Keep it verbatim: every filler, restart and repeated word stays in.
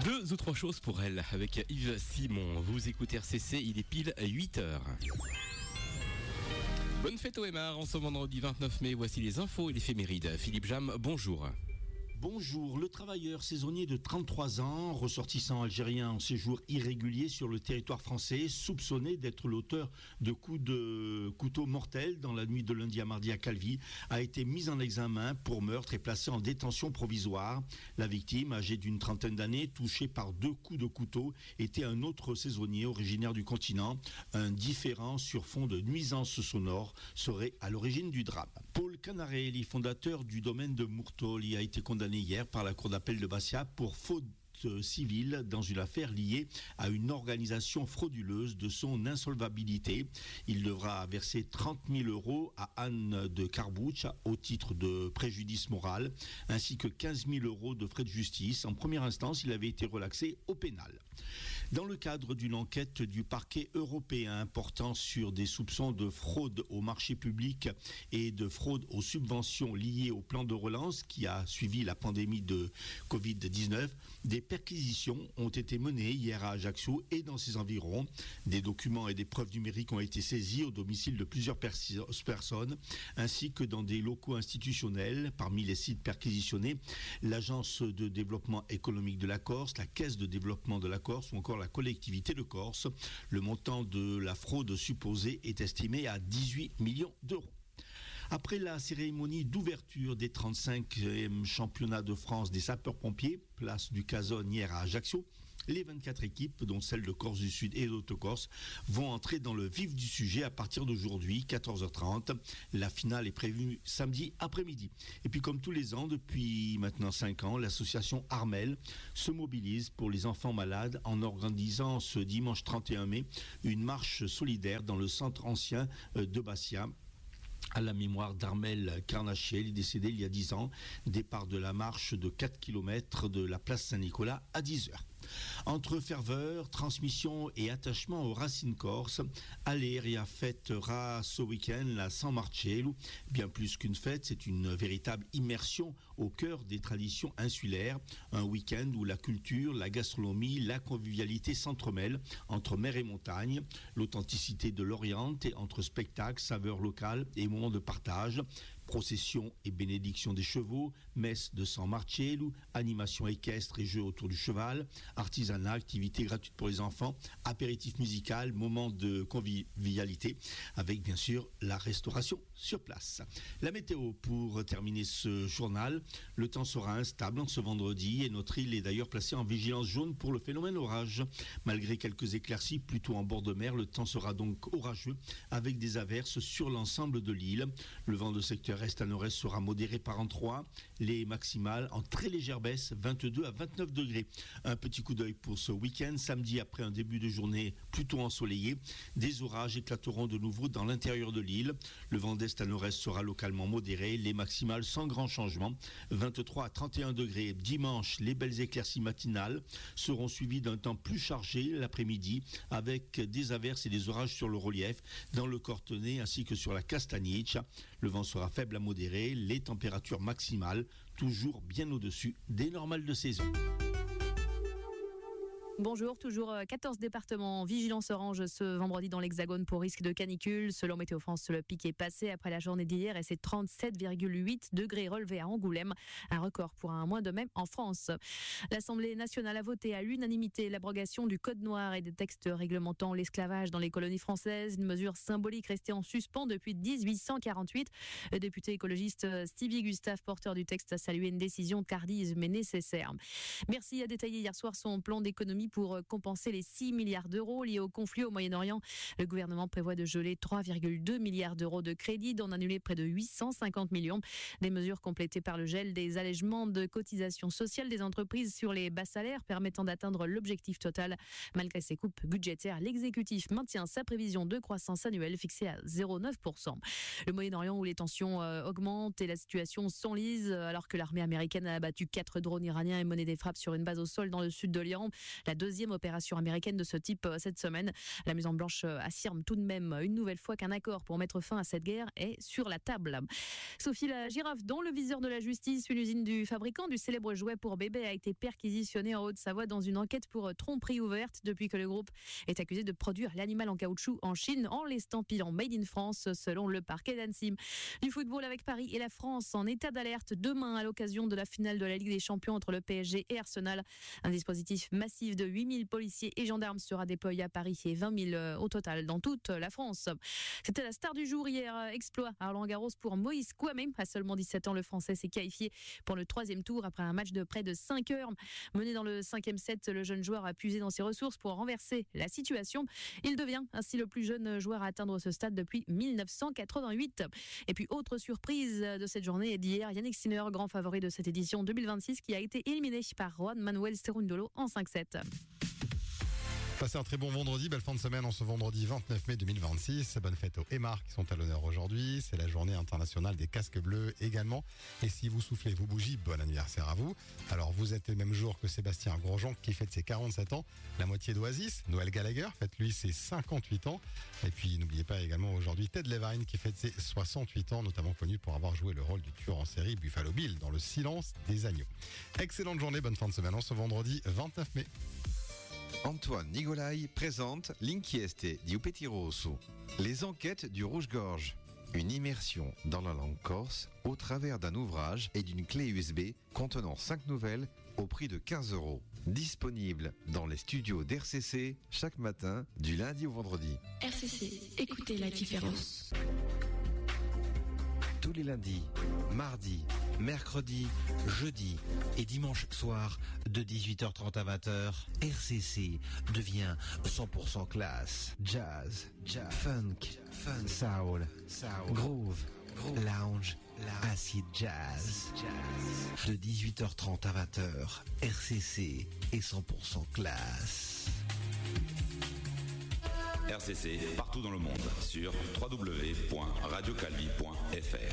Deux ou trois choses pour elle avec Yves Simon. Vous écoutez R C C, il est pile huit heures. Bonne fête au M R en ce vendredi vingt-neuf mai. Voici les infos et l'éphéméride. Philippe Jam, bonjour. Bonjour, le travailleur saisonnier de trente-trois ans, ressortissant algérien en séjour irrégulier sur le territoire français, soupçonné d'être l'auteur de coups de couteau mortels dans la nuit de lundi à mardi à Calvi, a été mis en examen pour meurtre et placé en détention provisoire. La victime, âgée d'une trentaine d'années, touchée par deux coups de couteau, était un autre saisonnier originaire du continent. Un différend sur fond de nuisances sonores serait à l'origine du drame. Paul Canarelli, fondateur du domaine de Mourtoli, a été condamné hier par la cour d'appel de Bastia pour faute civile dans une affaire liée à une organisation frauduleuse de son insolvabilité. Il devra verser trente mille euros à Anne de Carbouch au titre de préjudice moral, ainsi que quinze mille euros de frais de justice. En première instance, il avait été relaxé au pénal. Dans le cadre d'une enquête du parquet européen portant sur des soupçons de fraude au marché public et de fraude aux subventions liées au plan de relance qui a suivi la pandémie de covid dix-neuf, des perquisitions ont été menées hier à Ajaccio et dans ses environs. Des documents et des preuves numériques ont été saisis au domicile de plusieurs pers- personnes, ainsi que dans des locaux institutionnels. Parmi les sites perquisitionnés, l'Agence de développement économique de la Corse, la Caisse de développement de la Corse ou encore la collectivité de Corse. Le montant de la fraude supposée est estimé à dix-huit millions d'euros. Après la cérémonie d'ouverture des trente-cinquièmes championnats de France des sapeurs-pompiers, place du Cazone hier à Ajaccio, les vingt-quatre équipes, dont celles de Corse du Sud et d'Haute-Corse, vont entrer dans le vif du sujet à partir d'aujourd'hui, quatorze heures trente. La finale est prévue samedi après-midi. Et puis comme tous les ans, depuis maintenant cinq ans, l'association Armel se mobilise pour les enfants malades en organisant ce dimanche trente et un mai une marche solidaire dans le centre ancien de Bastia, à la mémoire d'Armel Carnachiel, décédé il y a dix ans. Départ de la marche de quatre kilomètres de la place Saint-Nicolas à dix heures. Entre ferveur, transmission et attachement aux racines corses, Aléria fêtera ce week-end la San Marcello. Bien plus qu'une fête, c'est une véritable immersion au cœur des traditions insulaires. Un week-end où la culture, la gastronomie, la convivialité s'entremêlent entre mer et montagne. L'authenticité de l'Orient entre spectacles, saveurs locales et moments de partage. Procession et bénédiction des chevaux, messe de San Marcello, animation équestre et jeux autour du cheval, artisanat, activités gratuites pour les enfants, apéritif musical, moment de convivialité, avec bien sûr la restauration sur place. La météo pour terminer ce journal, le temps sera instable en ce vendredi et notre île est d'ailleurs placée en vigilance jaune pour le phénomène orage. Malgré quelques éclaircies plutôt en bord de mer, le temps sera donc orageux avec des averses sur l'ensemble de l'île. Le vent de secteur est à nord-est sera modéré par endroits. Les maximales en très légère baisse, vingt-deux à vingt-neuf degrés. Un petit coup d'œil pour ce week-end. Samedi, après un début de journée plutôt ensoleillé, des orages éclateront de nouveau dans l'intérieur de l'île. Le vent d'est à nord-est sera localement modéré. Les maximales sans grand changement, vingt-trois à trente et un degrés. Dimanche, les belles éclaircies matinales seront suivies d'un temps plus chargé l'après-midi avec des averses et des orages sur le relief, dans le Cortenay ainsi que sur la Castagniche. Le vent sera faible à modéré, les températures maximales toujours bien au-dessus des normales de saison. Bonjour, toujours quatorze départements en vigilance orange ce vendredi dans l'Hexagone pour risque de canicule. Selon Météo France, le pic est passé après la journée d'hier et c'est trente-sept virgule huit degrés relevés à Angoulême, un record pour un mois de mai en France. L'Assemblée nationale a voté à l'unanimité l'abrogation du Code noir et des textes réglementant l'esclavage dans les colonies françaises, une mesure symbolique restée en suspens depuis dix-huit cent quarante-huit. Le député écologiste Stevie Gustave, porteur du texte, a salué une décision tardive mais nécessaire. Bercy a détaillé hier soir son plan d'économie pour compenser les six milliards d'euros liés au conflit au Moyen-Orient. Le gouvernement prévoit de geler trois virgule deux milliards d'euros de crédits, d'en annuler près de huit cent cinquante millions. Des mesures complétées par le gel des allègements de cotisations sociales des entreprises sur les bas salaires permettant d'atteindre l'objectif total. Malgré ces coupes budgétaires, l'exécutif maintient sa prévision de croissance annuelle fixée à zéro virgule neuf pour cent. Le Moyen-Orient où les tensions euh, augmentent et la situation s'enlise alors que l'armée américaine a abattu quatre drones iraniens et mené des frappes sur une base au sol dans le sud de l'Iran. La la deuxième opération américaine de ce type cette semaine. La Maison Blanche affirme tout de même une nouvelle fois qu'un accord pour mettre fin à cette guerre est sur la table. Sophie la girafe, dans le viseur de la justice, une usine du fabricant du célèbre jouet pour bébé a été perquisitionnée en Haute-Savoie dans une enquête pour tromperie ouverte depuis que le groupe est accusé de produire l'animal en caoutchouc en Chine en l'estampillant Made in France selon le parquet d'Annecy. Du football avec Paris et la France en état d'alerte demain à l'occasion de la finale de la Ligue des Champions entre le P S G et Arsenal. Un dispositif massif de huit mille policiers et gendarmes sera déployé à Paris et vingt mille au total dans toute la France. C'était la star du jour hier. Exploit à Roland-Garros pour Moïse Kouamé. À seulement dix-sept ans, le Français s'est qualifié pour le troisième tour après un match de près de cinq heures. Mené dans le cinquième set, le jeune joueur a puisé dans ses ressources pour renverser la situation. Il devient ainsi le plus jeune joueur à atteindre ce stade depuis mille neuf cent quatre-vingt-huit. Et puis, autre surprise de cette journée et d'hier, Yannick Sinner, grand favori de cette édition deux mille vingt-six, qui a été éliminé par Juan Manuel Cerundolo en cinq sept. Passez un très bon vendredi, belle fin de semaine en ce vendredi vingt-neuf mai deux mille vingt-six. Bonne fête aux Aymars qui sont à l'honneur aujourd'hui. C'est la journée internationale des casques bleus également. Et si vous soufflez vos bougies, bon anniversaire à vous. Alors vous êtes le même jour que Sébastien Grosjean qui fête ses quarante-sept ans. La moitié d'Oasis, Noël Gallagher, fête lui ses cinquante-huit ans. Et puis n'oubliez pas également aujourd'hui Ted Levine qui fête ses soixante-huit ans, notamment connu pour avoir joué le rôle du tueur en série Buffalo Bill dans Le Silence des agneaux. Excellente journée, bonne fin de semaine en ce vendredi vingt-neuf mai. Antoine Nigolai présente L'inchieste di Petit Rosso, les enquêtes du Rouge-Gorge. Une immersion dans la langue corse au travers d'un ouvrage et d'une clé U S B contenant cinq nouvelles au prix de quinze euros. Disponible dans les studios d'R C C chaque matin du lundi au vendredi. R C C, écoutez la différence. Tous les lundis, mardis, mercredis, jeudis et dimanche soir de dix-huit heures trente à vingt heures, R C C devient cent pour cent classe. Jazz, jazz, funk, funk, soul, soul, groove, groove, lounge, lounge, acid jazz. jazz. De dix-huit heures trente à vingt heures, R C C est cent pour cent classe. R C C partout dans le monde sur w w w point radio calvi point f r.